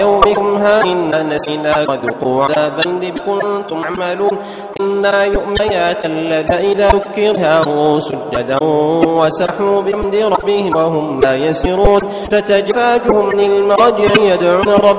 يومكم هذا إنا نسيناكم وذوقوا عذاب الذي كنتم تعملون إنا يؤمنيات الذين إذا ذكرها سجدا وسبحوا بحمد ربهم وهم لا يسرون تتجافى جنوبهم للمضاجع يدعون ربهم